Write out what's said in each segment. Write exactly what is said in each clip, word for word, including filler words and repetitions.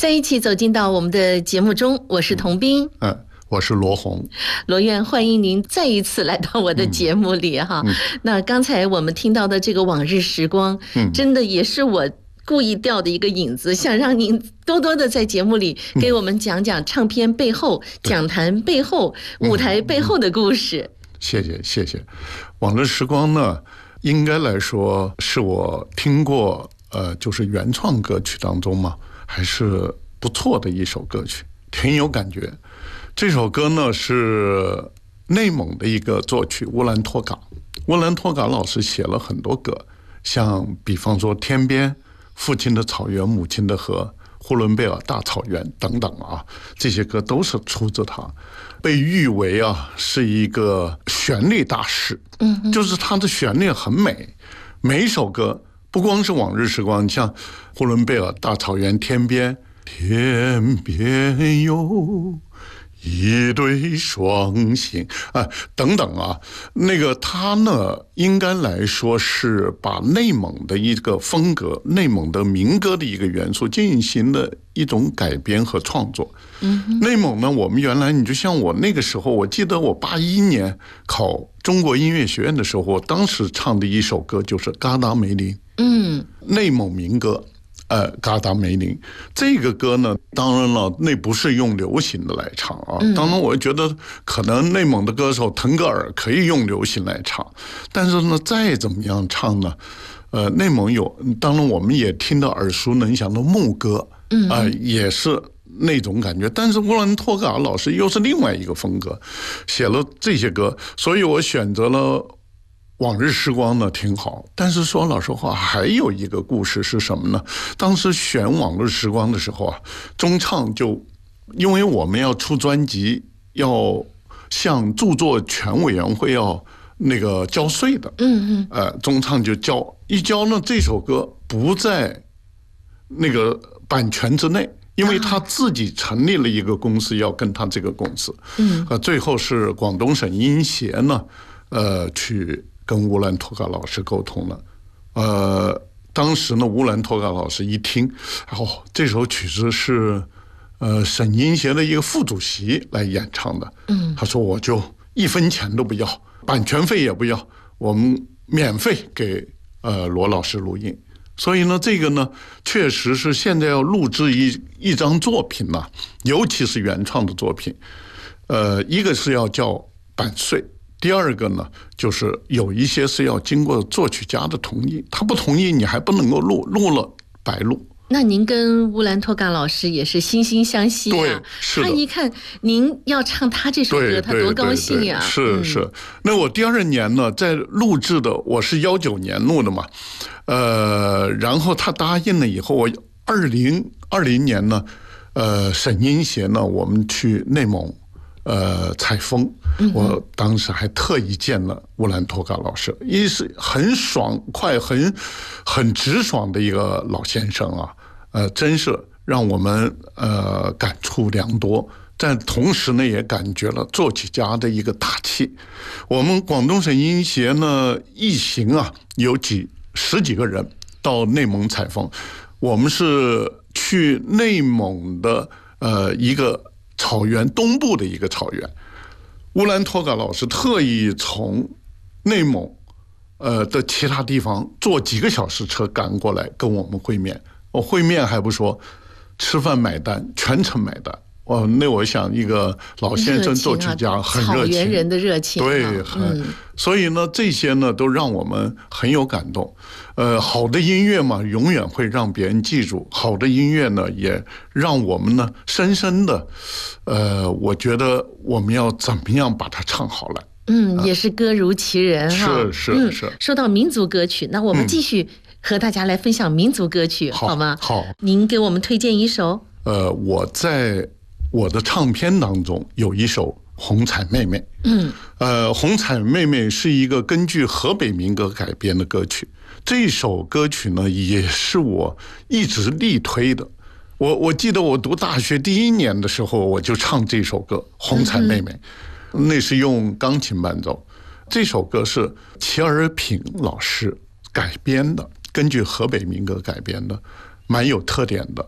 再一起走进到我们的节目中，我是童斌， 嗯，我是罗红。 罗院，欢迎您再一次来到我的节目里哈。嗯嗯、那刚才我们听到的这个往日时光，嗯，真的也是我故意掉的一个影子，想让您多多的在节目里给我们讲讲唱片背后、嗯、讲坛背后、舞台背后的故事。 嗯、谢谢谢谢。往日时光呢，应该来说是我听过呃，就是原创歌曲当中嘛，还是不错的一首歌曲，挺有感觉。这首歌呢是内蒙的一个作曲乌兰托嘎，乌兰托嘎老师写了很多歌，像比方说《天边》、父亲的草原、母亲的河、呼伦贝尔大草原等等啊，这些歌都是出自他，被誉为啊是一个旋律大师。嗯，就是他的旋律很美，每一首歌不光是往日时光，像呼伦贝尔大草原、天边，天边有一对双星啊，等等啊，那个他呢，应该来说是把内蒙的一个风格、内蒙的民歌的一个元素进行了一种改编和创作。嗯，内蒙呢，我们原来你就像我那个时候，我记得我八一年考中国音乐学院的时候，我当时唱的一首歌就是《嘎达梅林》。嗯，内蒙民歌。呃，嘎达梅林这个歌呢，当然了，那不是用流行的来唱啊。当然，我觉得可能内蒙的歌手腾格尔可以用流行来唱，但是呢，再怎么样唱呢，呃，内蒙有，当然我们也听到耳熟能详的牧歌，嗯，啊、呃，也是那种感觉。但是乌兰托嘎老师又是另外一个风格，写了这些歌，所以我选择了。往日时光呢挺好，但是说老实话，还有一个故事是什么呢？当时选往日时光的时候啊，中唱就因为我们要出专辑，要向著作权委员会要那个交税的，嗯嗯，呃，中唱就交一交呢，这首歌不在那个版权之内。因为他自己成立了一个公司，要跟他这个公司，嗯，呃，最后是广东省音协呢，呃，去跟乌兰托嘎老师沟通了，呃，当时呢，乌兰托嘎老师一听，哦，这首曲子是，呃，省音协的一个副主席来演唱的，嗯，他说我就一分钱都不要，版权费也不要，我们免费给呃罗老师录音。所以呢，这个呢，确实是现在要录制一一张作品呢、啊，尤其是原创的作品，呃，一个是要交版税，第二个呢，就是有一些是要经过作曲家的同意，他不同意你还不能够录，录了白录。 那您跟乌兰托嘎老师也是惺惺相惜啊！ 对，是的。 他一看您要唱他这首歌，他多高兴呀！ 是是、嗯。那我第二年呢，在录制的，我是幺九年录的嘛，呃，然后他答应了以后，我二零二零年呢，呃，省音协呢，我们去内蒙，呃，采风。我当时还特意见了乌兰托嘎老师，一是很爽快、很很直爽的一个老先生啊，呃，真是让我们呃感触良多。但同时呢，也感觉了作曲家的一个大气。我们广东省音协呢，一行啊有几十几个人到内蒙采风，我们是去内蒙的呃一个草原东部的一个草原。乌兰托嘎老师特意从内蒙，呃的其他地方坐几个小时车赶过来跟我们会面。我会面还不说，吃饭买单，全程买单。哦，那我想一个老先生作曲家很热情， 草原人的热情， 对，很、嗯，所以呢，这些呢都让我们很有感动。呃，好的音乐嘛，永远会让别人记住；好的音乐呢，也让我们呢深深的，呃，我觉得我们要怎么样把它唱好来。 嗯，也是歌如其人哈。 是是是、嗯。 说到民族歌曲，那我们继续和大家来分享民族歌曲，嗯、好吗？ 好。 您给我们推荐一首。 呃，我在。我的唱片当中有一首《红彩妹妹》，嗯，呃，《红彩妹妹》是一个根据河北民歌改编的歌曲。这首歌曲呢，也是我一直力推的。我我记得我读大学第一年的时候，我就唱这首歌《红彩妹妹》，嗯、那是用钢琴伴奏。这首歌是齐尔品老师改编的，根据河北民歌改编的，蛮有特点的。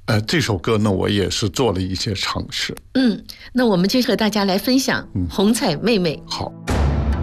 呃，这首歌呢，我也是做了一些尝试。 嗯，那我们就和大家来分享《红彩妹妹》。 好。